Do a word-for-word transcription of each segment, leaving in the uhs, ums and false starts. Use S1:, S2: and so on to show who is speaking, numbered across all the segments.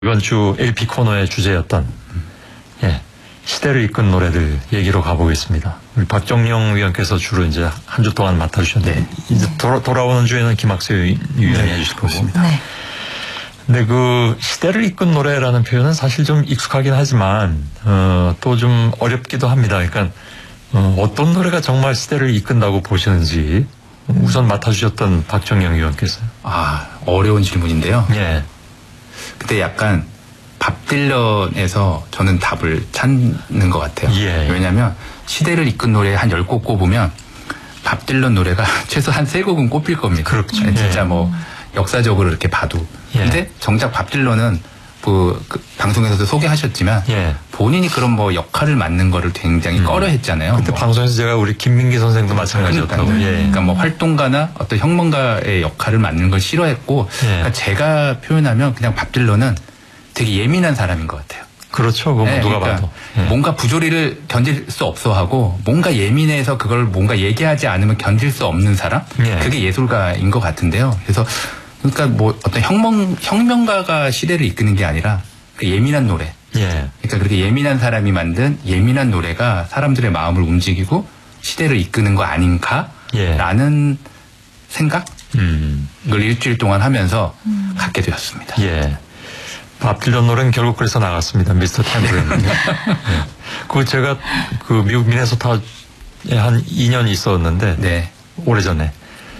S1: 이번 주 엘피 코너의 주제였던 예, 시대를 이끈 노래들 얘기로 가보겠습니다. 우리 박정영 위원께서 주로 이제 한 주 동안 맡아주셨는데 네. 이제 돌아, 돌아오는 주에는 김학세 위원이 네, 해주실 거고.
S2: 네.
S1: 근데 그 시대를 이끈 노래라는 표현은 사실 좀 익숙하긴 하지만 어, 또 좀 어렵기도 합니다. 그러니까 어, 어떤 노래가 정말 시대를 이끈다고 보시는지 우선 맡아주셨던 박정영 위원께서요.
S3: 아, 어려운 질문인데요.
S1: 예.
S3: 그때 약간 밥 딜런에서 저는 답을 찾는 것 같아요.
S1: 예.
S3: 왜냐하면 시대를 이끈 노래 한 열 곡 꼽으면 밥 딜런 노래가 최소 한 세 곡은 꼽힐 겁니다.
S1: 그렇죠.
S3: 네, 진짜
S1: 예.
S3: 뭐 역사적으로 이렇게 봐도.
S1: 예.
S3: 근데 정작 밥 딜런은 그, 그 방송에서도 소개하셨지만
S1: 예.
S3: 본인이 그런 뭐 역할을 맡는 거를 굉장히
S1: 음.
S3: 꺼려했잖아요.
S1: 그때
S3: 뭐.
S1: 방송에서 제가 우리 김민기 선생도 마찬가지였다고.
S3: 그러니까요.
S1: 예.
S3: 그러니까 뭐 활동가나 어떤 혁명가의 역할을 맡는 걸 싫어했고,
S1: 예.
S3: 그러니까 제가 표현하면 그냥 밥 딜런은 되게 예민한 사람인 것 같아요.
S1: 그렇죠. 그거
S3: 네,
S1: 누가
S3: 그러니까
S1: 봐도. 예.
S3: 뭔가 부조리를 견딜 수 없어 하고 뭔가 예민해서 그걸 뭔가 얘기하지 않으면 견딜 수 없는 사람?
S1: 예.
S3: 그게 예술가인 것 같은데요. 그래서 그러니까 뭐 어떤 혁명, 혁명가가 시대를 이끄는 게 아니라 그 예민한 노래.
S1: 예.
S3: 그러니까 그렇게 예민한 사람이 만든 예민한 노래가 사람들의 마음을 움직이고 시대를 이끄는 거 아닌가라는
S1: 예.
S3: 생각을
S1: 음.
S3: 일주일 동안 하면서 음. 갖게 되었습니다.
S1: 예. 밥 딜런 노래는 결국 그래서 나갔습니다. 미스터 탬브린. 예. 그 제가 그 미국 미네소타에 한 이 년 있었는데
S3: 네.
S1: 오래전에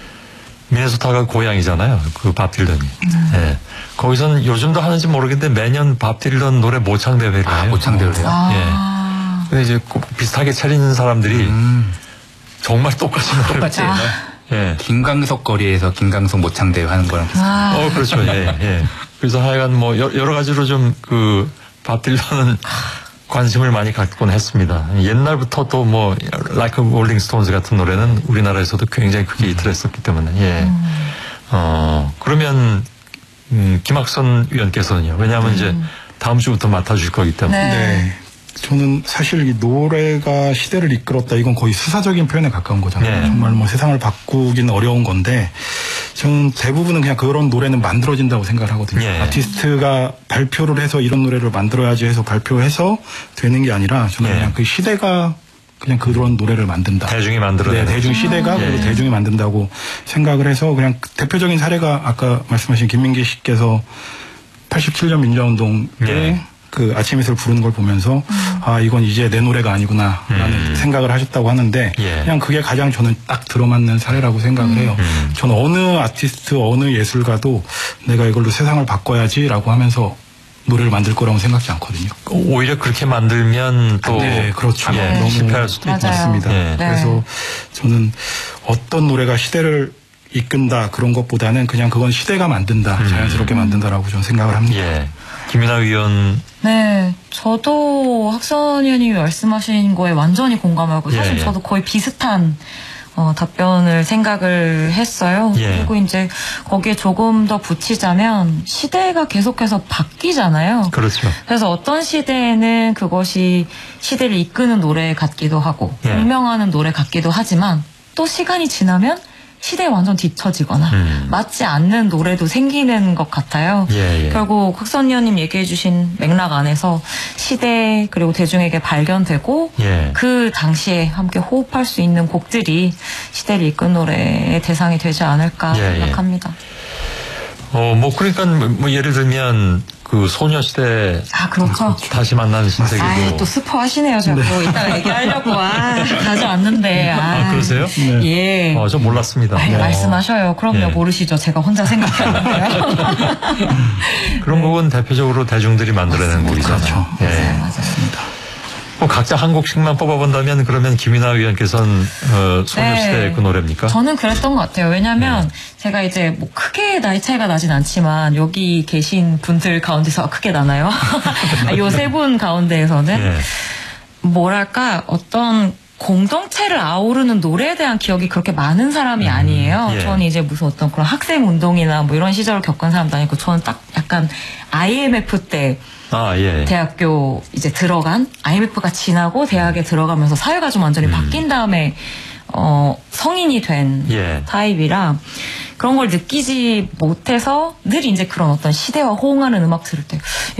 S1: 미네소타가 고향이잖아요. 그 밥 딜런이. 음. 예. 거기서는 요즘도 하는지 모르겠는데 매년 밥 딜런 노래 모창 대회를
S3: 아,
S1: 해요.
S3: 모창 대회를 해요?
S1: 아. 예. 근데 이제 비슷하게 차리는 사람들이 음. 정말 똑같이
S3: 똑같이 해요.
S1: 예.
S3: 김광석 거리에서 김광석 모창 대회 하는 거랑 비슷해요.
S1: 아. 어, 그렇죠. 예. 예. 그래서 하여간 뭐 여러 가지로 좀 그 밥 딜런은 관심을 많이 갖곤 했습니다. 옛날부터 또 뭐 Like a Rolling Stones 같은 노래는 우리나라에서도 굉장히 크게 히트했었기 때문에 예. 음. 어 그러면 음, 김학선 위원께서는요. 왜냐하면 음. 이제 다음 주부터 맡아주실 거기 때문에.
S2: 네.
S4: 네. 저는 사실 이 노래가 시대를 이끌었다 이건 거의 수사적인 표현에 가까운 거잖아요. 네. 정말 뭐 세상을 바꾸기는 어려운 건데 저는 대부분은 그냥 그런 노래는 만들어진다고 생각을 하거든요. 네. 아티스트가 발표를 해서 이런 노래를 만들어야지 해서 발표해서 되는 게 아니라 저는 네. 그냥 그 시대가 그냥 그런 노래를 만든다.
S1: 대중이 만들어내는.
S4: 네, 대중 시대가
S1: 네.
S4: 그리고 대중이 만든다고 생각을 해서 그냥 대표적인 사례가 아까 말씀하신 김민기 씨께서 팔십칠 년 민주화운동 때 네. 그 아침 이슬 부르는 걸 보면서 음. 아 이건 이제 내 노래가 아니구나라는 음. 생각을 하셨다고 하는데 예. 그냥 그게 가장 저는 딱 들어맞는 사례라고 생각을 음. 해요. 음. 저는 어느 아티스트 어느 예술가도 내가 이걸로 세상을 바꿔야지라고 하면서 노래를 만들 거라고 생각지 않거든요.
S1: 오히려 그렇게 만들면 또
S4: 네, 그렇죠.
S1: 예,
S4: 너무
S1: 실패할 수도 있죠.
S4: 맞습니다. 네. 그래서 저는 어떤 노래가 시대를 이끈다 그런 것보다는 그냥 그건 시대가 만든다 음. 자연스럽게 만든다라고 저는 생각을 합니다.
S1: 예. 김윤아 위원.
S2: 네, 저도 학선 의원님이 말씀하신 거에 완전히 공감하고 사실 예. 저도 거의 비슷한 어, 답변을 생각을 했어요.
S1: 예.
S2: 그리고 이제 거기에 조금 더 붙이자면 시대가 계속해서 바뀌잖아요.
S1: 그렇죠.
S2: 그래서 어떤 시대에는 그것이 시대를 이끄는 노래 같기도 하고
S1: 예.
S2: 분명하는 노래 같기도 하지만 또 시간이 지나면 시대에 완전 뒤처지거나 음. 맞지 않는 노래도 생기는 것 같아요.
S1: 예, 예.
S2: 결국 흑선 의원님 얘기해 주신 맥락 안에서 시대 그리고 대중에게 발견되고
S1: 예.
S2: 그 당시에 함께 호흡할 수 있는 곡들이 시대를 이끈 노래의 대상이 되지 않을까
S1: 예,
S2: 생각합니다.
S1: 예. 어, 뭐 그러니까 뭐 예를 들면 그 소녀시대
S2: 아 그렇죠.
S1: 다시 만나는 신세계도
S2: 아, 또 스포 하시네요. 자꾸 네. 이따가 얘기하려고 아, 가져왔는데 아,
S1: 아 그러세요?
S2: 네. 예.
S1: 어, 저 몰랐습니다.
S2: 아,
S1: 어.
S2: 말씀하셔요. 그럼요.
S1: 예.
S2: 모르시죠. 제가 혼자 생각하는데요.
S1: 그런
S2: 네.
S1: 곡은 대표적으로 대중들이 만들어내는 곡이잖아요.
S4: 그렇죠.
S1: 예.
S2: 맞아요, 맞습니다.
S1: 뭐 각자 한 곡씩만 뽑아본다면 그러면 김윤아 위원께서는 어, 소녀시대
S2: 네.
S1: 그 노래입니까?
S2: 저는 그랬던 것 같아요. 왜냐하면
S1: 네.
S2: 제가 이제 뭐 크게 나이 차이가 나진 않지만 여기 계신 분들 가운데서 크게 나나요? 요 세 분 가운데에서는
S1: 네.
S2: 뭐랄까 어떤 공동체를 아우르는 노래에 대한 기억이 그렇게 많은 사람이 음, 아니에요.
S1: 예.
S2: 저는 이제 무슨 어떤 그런 학생 운동이나 뭐 이런 시절을 겪은 사람도 아니고 저는 딱 약간 아이엠에프 때
S1: 아, 예.
S2: 대학교 이제 들어간 아이엠에프가 지나고 대학에 들어가면서 사회가 좀 완전히 음. 바뀐 다음에 어, 성인이 된
S1: 예.
S2: 타입이라 그런 걸 느끼지 못해서 늘 이제 그런 어떤 시대와 호응하는 음악 들을 때